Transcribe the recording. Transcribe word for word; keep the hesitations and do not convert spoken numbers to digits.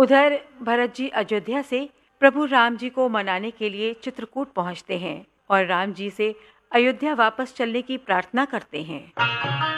उधर भरत जी अयोध्या से प्रभु राम जी को मनाने के लिए चित्रकूट पहुंचते हैं और राम जी से अयोध्या वापस चलने की प्रार्थना करते हैं।